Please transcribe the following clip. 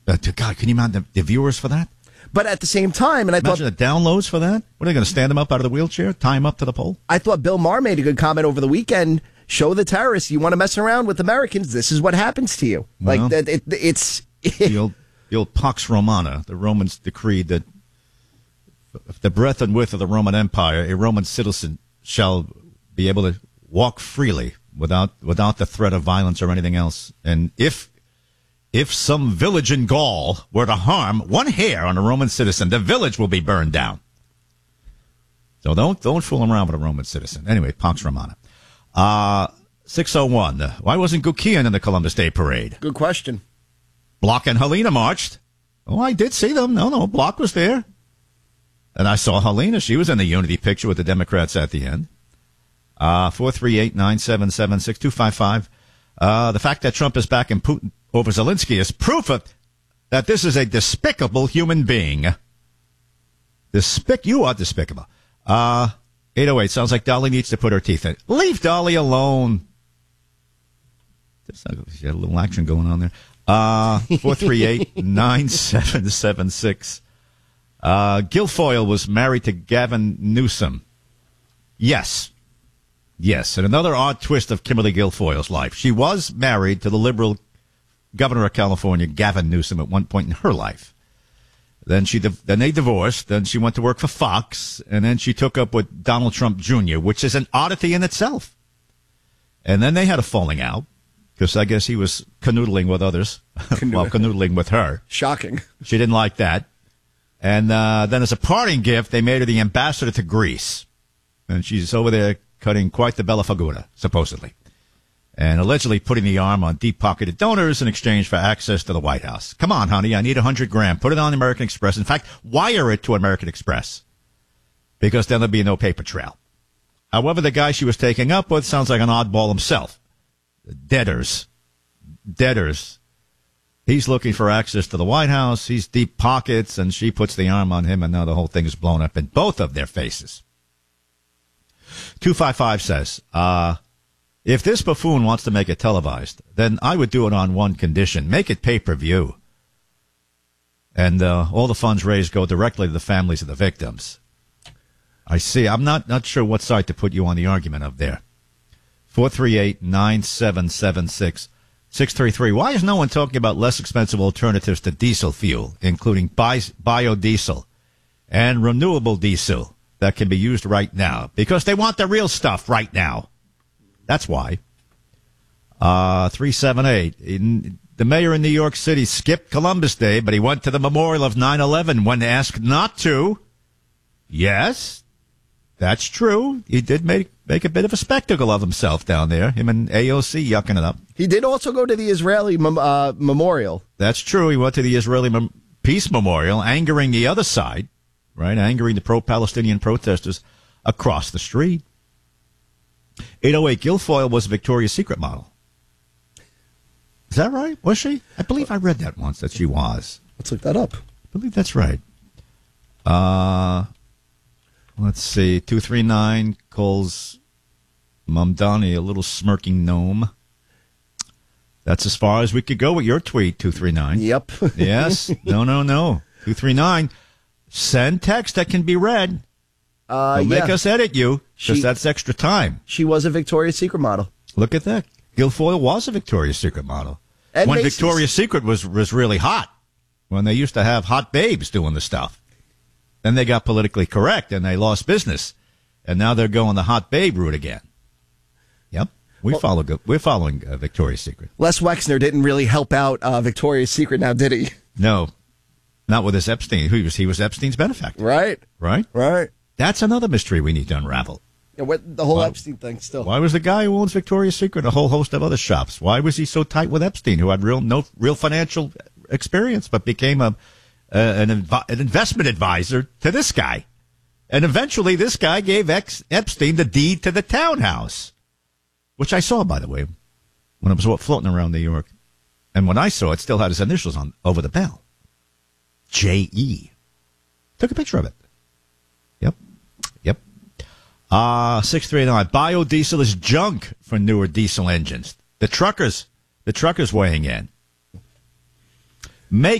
God, can you imagine the viewers for that? But at the same time, and Imagine the downloads for that? What, are they going to stand him up out of the wheelchair, tie him up to the pole? I thought Bill Maher made a good comment over the weekend. Show the terrorists, you want to mess around with Americans, this is what happens to you. Well, like, it's... the old Pax Romana, the Romans decreed that the breadth and width of the Roman Empire, a Roman citizen shall be able to walk freely without the threat of violence or anything else. And if some village in Gaul were to harm one hair on a Roman citizen, the village will be burned down. So don't fool around with a Roman citizen. Anyway, Pax Romana. 601. Why wasn't Gukian in the Columbus Day Parade? Good question. Block and Helena marched. Oh, I did see them. No, Block was there. And I saw Helena. She was in the unity picture with the Democrats at the end. 438-9776-255. The fact that Trump is backing Putin over Zelensky is proof that this is a despicable human being. You are despicable. 808, sounds like Dolly needs to put her teeth in. Leave Dolly alone. She had a little action going on there. 438-9776. Guilfoyle was married to Gavin Newsom. Yes. And another odd twist of Kimberly Guilfoyle's life. She was married to the liberal governor of California, Gavin Newsom, at one point in her life. Then they divorced. Then she went to work for Fox, and then she took up with Donald Trump Jr., which is an oddity in itself. And then they had a falling out because I guess he was canoodling with others while canoodling with her. Shocking. She didn't like that. And then as a parting gift, they made her the ambassador to Greece, and she's over there cutting quite the bella figura, supposedly, and allegedly putting the arm on deep-pocketed donors in exchange for access to the White House. Come on, honey, I need 100 grand. Put it on American Express. In fact, wire it to American Express, because then there'll be no paper trail. However, the guy she was taking up with sounds like an oddball himself. Debtors. He's looking for access to the White House. He's deep pockets, and she puts the arm on him, and now the whole thing is blown up in both of their faces. 255 says, if this buffoon wants to make it televised, then I would do it on one condition. Make it pay-per-view. And all the funds raised go directly to the families of the victims. I see. I'm not sure what side to put you on the argument of there. 438-9776-633. Why is no one talking about less expensive alternatives to diesel fuel, including biodiesel and renewable diesel that can be used right now? Because they want the real stuff right now. That's why. 378. The mayor in New York City skipped Columbus Day, but he went to the memorial of 9/11 when asked not to. Yes, that's true. He did make a bit of a spectacle of himself down there, him and AOC yucking it up. He did also go to the Israeli memorial. That's true. He went to the Israeli Peace Memorial, angering the other side, right? Angering the pro-Palestinian protesters across the street. 808, Guilfoyle was a Victoria's Secret model. Is that right? Was she? I believe I read that once, that she was. Let's look that up. I believe that's right. Let's see. 239 calls Mamdani a little smirking gnome. That's as far as we could go with your tweet, 239. Yep. Yes. No. 239. Send text that can be read. Don't make us edit you, because that's extra time. She was a Victoria's Secret model. Look at that. Guilfoyle was a Victoria's Secret model. And when Macy's. Victoria's Secret was really hot. When they used to have hot babes doing the stuff. Then they got politically correct, and they lost business. And now they're going the hot babe route again. Yep. We're following Victoria's Secret. Les Wexner didn't really help out Victoria's Secret now, did he? No. Not with his Epstein. He was Epstein's benefactor. Right. That's another mystery we need to unravel. Yeah, the whole Epstein thing still. Why was the guy who owns Victoria's Secret a whole host of other shops? Why was he so tight with Epstein, who had no real financial experience, but became an investment advisor to this guy? And eventually this guy gave Epstein the deed to the townhouse, which I saw, by the way, when it was floating around New York. And when I saw it, it still had his initials on over the bell. J.E. Took a picture of it. Yep. 639. Biodiesel is junk for newer diesel engines. The truckers weighing in. Make